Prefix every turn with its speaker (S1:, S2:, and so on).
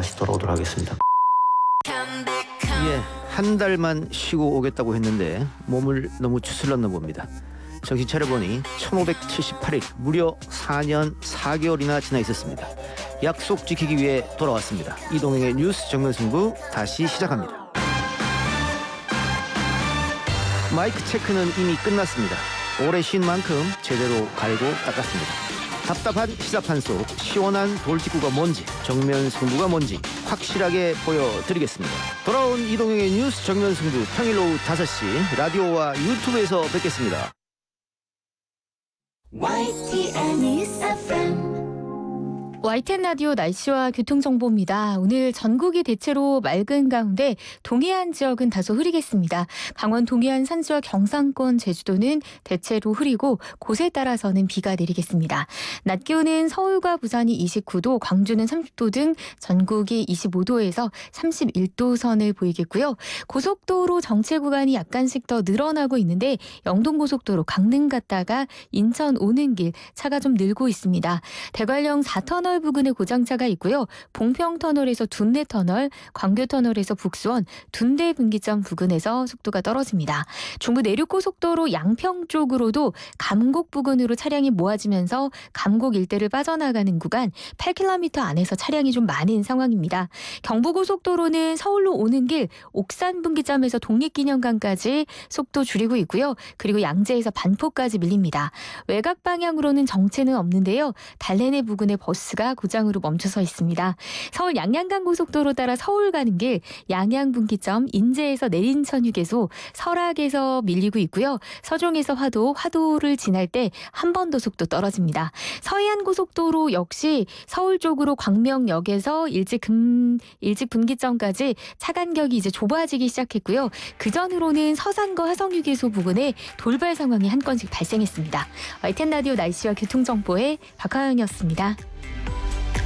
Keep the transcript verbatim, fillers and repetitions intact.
S1: 다시 돌아오도록 하겠습니다. 예, 한 달만 쉬고 오겠다고 했는데 몸을 너무 추슬렀나 봅니다. 정신 차려보니 천오백칠십팔 일, 무려 사 년 사 개월이나 지나 있었습니다. 약속 지키기 위해 돌아왔습니다. 이동행의 뉴스 정면승부 다시 시작합니다. 마이크 체크는 이미 끝났습니다. 오래 쉰 만큼 제대로 갈고 닦았습니다. 답답한 시사판 속 시원한 돌직구가 뭔지, 정면 승부가 뭔지 확실하게 보여드리겠습니다. 돌아온 이동형의 뉴스 정면 승부, 평일 오후 다섯 시 라디오와 유튜브에서 뵙겠습니다.
S2: 와이티엔 News 에프엠
S3: 와이티엔 라디오 날씨와 교통정보입니다. 오늘 전국이 대체로 맑은 가운데 동해안 지역은 다소 흐리겠습니다. 강원 동해안 산지와 경상권, 제주도는 대체로 흐리고 곳에 따라서는 비가 내리겠습니다. 낮 기온은 서울과 부산이 이십구 도, 광주는 삼십 도 등 전국이 이십오 도에서 삼십일 도 선을 보이겠고요. 고속도로 정체 구간이 약간씩 더 늘어나고 있는데 영동고속도로 강릉 갔다가 인천 오는 길 차가 좀 늘고 있습니다. 대관령 사 터널 부근에 고장차가 있고요. 봉평터널에서 둔내터널, 광교터널에서 북수원, 둔대 분기점 부근에서 속도가 떨어집니다. 중부 내륙고속도로 양평 쪽으로도 감곡 부근으로 차량이 모아지면서 감곡 일대를 빠져나가는 구간 팔 킬로미터 안에서 차량이 좀 많은 상황입니다. 경부고속도로는 서울로 오는 길 옥산 분기점에서 독립기념관까지 속도 줄이고 있고요. 그리고 양재에서 반포까지 밀립니다. 외곽 방향으로는 정체는 없는데요. 달래내 부근의 버스가 고장으로 멈춰서 있습니다. 서울 양양간 고속도로 따라 서울 가는 길 양양 분기점 인제에서 내린천 휴게소 설악에서 밀리고 있고요. 서종에서 화도, 화도를 지날 때 한 번 더 속도 떨어집니다. 서해안 고속도로 역시 서울 쪽으로 광명역에서 일찍 금 일찍 분기점까지 차 간격이 이제 좁아지기 시작했고요. 그 전으로는 서산거 화성 휴게소 부근에 돌발 상황이 한 건씩 발생했습니다. 와이티엔 라디오 날씨와 교통정보의 박하영이었습니다.